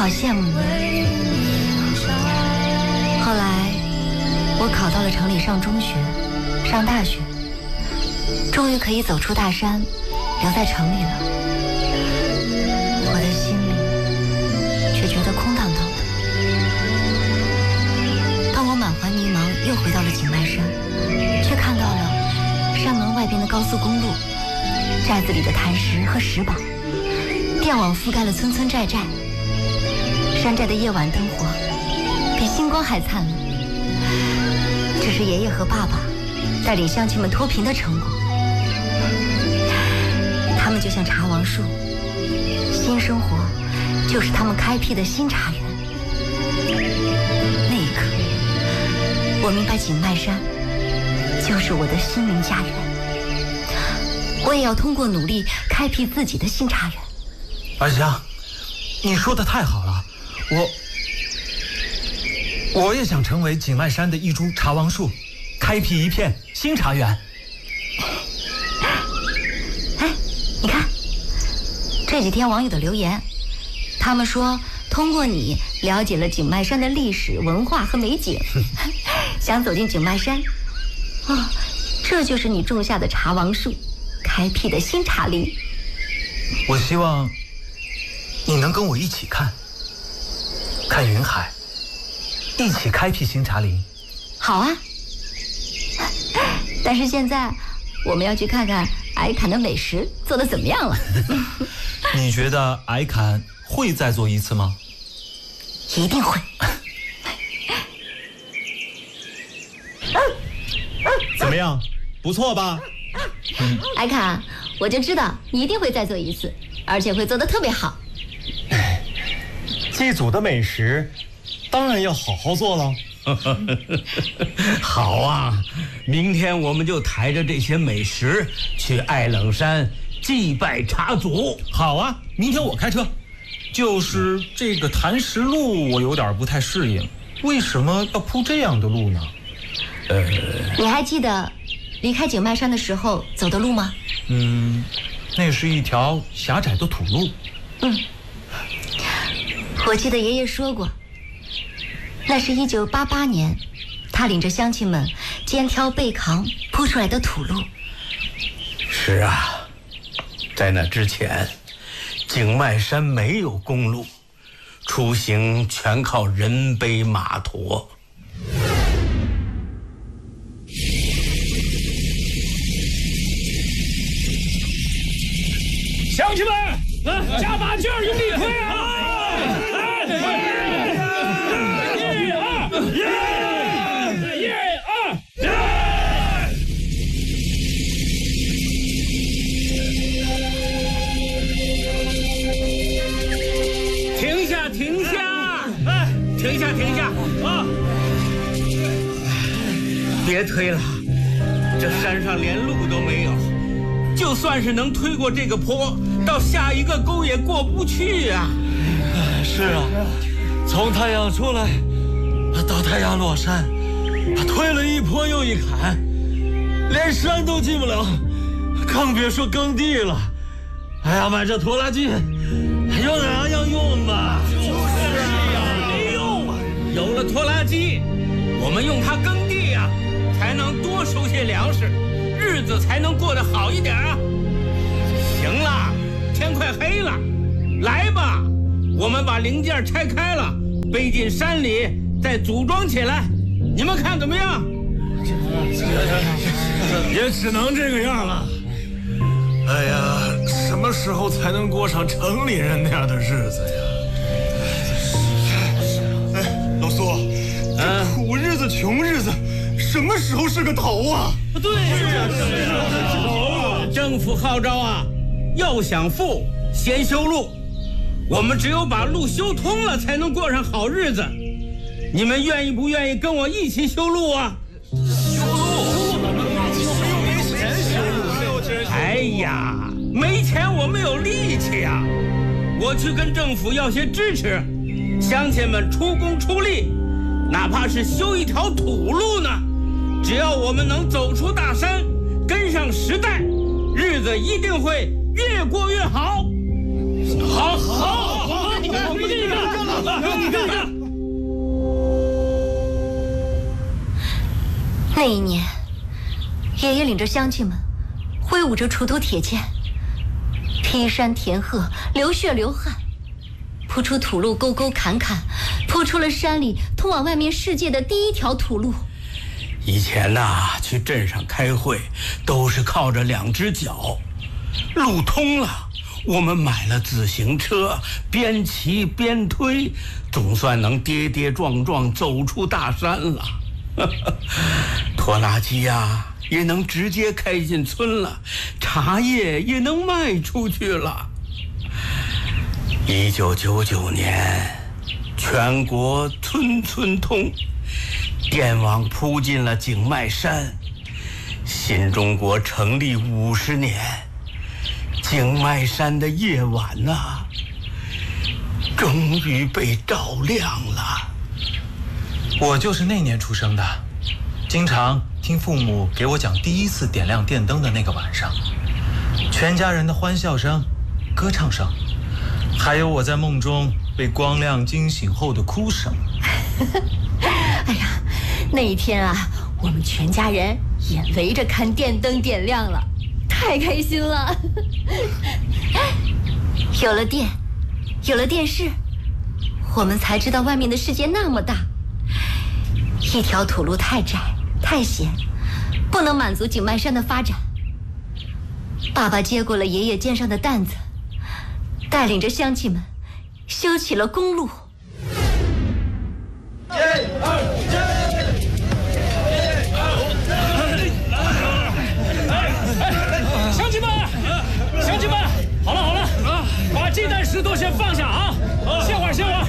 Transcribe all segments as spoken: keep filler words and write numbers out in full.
好羡慕你。后来我考到了城里上中学，上大学，终于可以走出大山，留在城里了。我的心里却觉得空荡荡的。当我满怀迷茫又回到了景迈山，却看到了山门外边的高速公路，寨子里的坛石和石堡，电网覆盖了村村寨寨。山寨的夜晚灯火比星光还灿烂，这是爷爷和爸爸带领乡亲们脱贫的成果。他们就像茶王树，新生活就是他们开辟的新茶园。那一刻，我明白景迈山就是我的心灵家园。我也要通过努力开辟自己的新茶园。 二香，你说的太好了，我我也想成为景迈山的一株茶王树，开辟一片新茶园。 哎，你看这几天网友的留言，他们说通过你了解了景迈山的历史文化和美景，想走进景迈山。哦，这就是你种下的茶王树，开辟的新茶林。 我希望你能跟我一起看看云海，一起开辟新茶林。 好啊，但是现在我们要去看看矮坎的美食做得怎么样了。 你觉得矮坎会再做一次吗？ 一定会。 怎么样，不错吧？ 嗯，矮坎，我就知道你一定会再做一次，而且会做得特别好。 祭祖的美食当然要好好做了。 好啊，明天我们就抬着这些美食去爱冷山祭拜茶祖。 好啊，明天我开车。就是这个坛石路我有点不太适应，为什么要铺这样的路呢？ 呃，你还记得离开景迈山的时候走的路吗？ 嗯，那是一条狭窄的土路。 嗯，我记得爷爷说过，那是一九八八年他领着乡亲们肩挑背扛铺出来的土路。 是啊，在那之前景迈山没有公路，出行全靠人背马驮。 乡亲们，加把劲儿，用力推啊！ 停下，停下！停下，停下！啊！别推了，这山上连路都没有。就算是能推过这个坡，到下一个沟也过不去啊！ 是啊，从太阳出来到太阳落山，推了一坡又一坎，连山都进不了，更别说耕地了。哎呀，买这拖拉机有哪样用吧？ 就是呀，没用啊！有了拖拉机，我们用它耕地呀，才能多收些粮食。日子才能过得好一点啊！行了，天快黑了，来吧，我们把零件拆开了，背进山里，再组装起来。你们看怎么样？ 也只能这个样了。哎呀，什么时候才能过上城里人那样的日子呀？哎，老苏，这苦日子、穷日子，什么时候是个头啊？ 对呀，是啊，政府号召啊，要想富，先修路。我们只有把路修通了，才能过上好日子。你们愿意不愿意跟我一起修路啊？ 修路？又没钱修路。 哎呀，没钱我没有力气呀！我去跟政府要些支持，乡亲们出工出力，哪怕是修一条土路呢。只要我们能走出大山，跟上时代，日子一定会越过越好。 好，好，好，你看我们这个， 你看看。 那一年，爷爷领着乡亲们，挥舞着锄头铁锨，劈山填壑，流血流汗，铺出土路，沟沟坎坎，铺出了山里通往外面世界的第一条土路。 以前呐、啊，去镇上开会都是靠着两只脚，路通了，我们买了自行车，边骑边推，总算能跌跌撞撞走出大山了。拖拉机呀、啊，也能直接开进村了，茶叶也能卖出去了。一九九九年，全国村村通。电网铺进了景迈山，新中国成立五十年，景迈山的夜晚呐、啊，终于被照亮了。 我就是那年出生的，经常听父母给我讲第一次点亮电灯的那个晚上，全家人的欢笑声、歌唱声，还有我在梦中被光亮惊醒后的哭声。 哎呀，那一天啊，我们全家人也围着看电灯点亮了，太开心了。有了电，有了电视，我们才知道外面的世界那么大。一条土路太窄太险，不能满足景迈山的发展。爸爸接过了爷爷肩上的担子，带领着乡亲们修起了公路。 乡亲们，乡亲们，好了好了，把鸡蛋石头先放下啊！歇会儿歇会儿。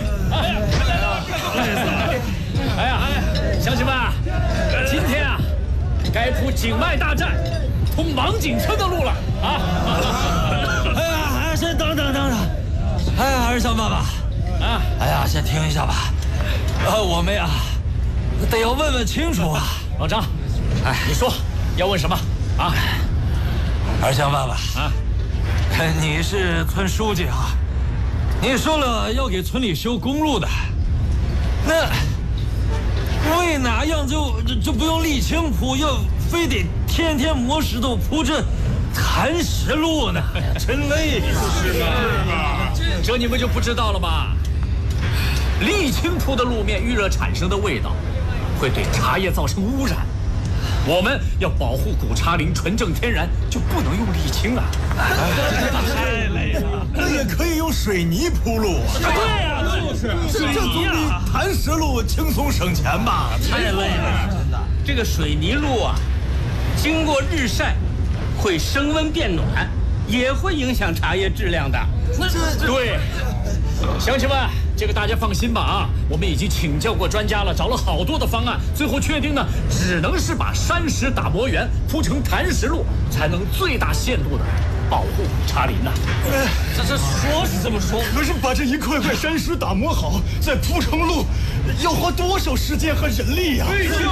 哎呀，乡亲们，今天啊，该铺景迈大寨通芒景村的路了啊！ 哎呀，先等等等等，哎呀，二小爸爸，啊，哎呀，先听一下吧。呃，我们呀，得要问问清楚啊。 老张，哎，你说要问什么啊？ 二香爸爸啊， 你是村书记啊，你说了要给村里修公路的，那为哪样就就不用沥青铺，要非得天天磨石头铺这磐石路呢？真累， 是吧？这你们就不知道了吧？沥青铺的路面遇热产生的味道，会对茶叶造成污染。我们要保护古茶林纯正天然，就不能用沥青啊！ 太累了。 那也可以用水泥铺路啊！ 对呀，就是这这总比磐石路轻松省钱吧？ 太累了，真的。这个水泥路啊，经过日晒，会升温变暖，也会影响茶叶质量的。这对，乡亲们。这个大家放心吧啊！我们已经请教过专家了，找了好多的方案，最后确定呢，只能是把山石打磨圆，铺成磐石路，才能最大限度的保护茶林呐。 这这说是这么说， 可是把这一块块山石打磨好，再铺成路，要花多少时间和人力呀？ 对呀，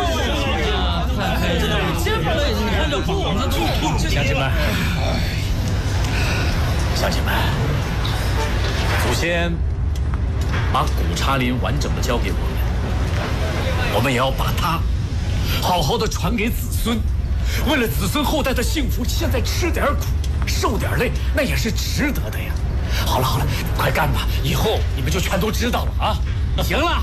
这么累，你看这路，那路乡亲们，乡亲们，祖先把古茶林完整的交给我们，我们也要把它好好的传给子孙。为了子孙后代的幸福，现在吃点苦，受点累，那也是值得的呀。好了好了，快干吧，以后你们就全都知道了啊！行了。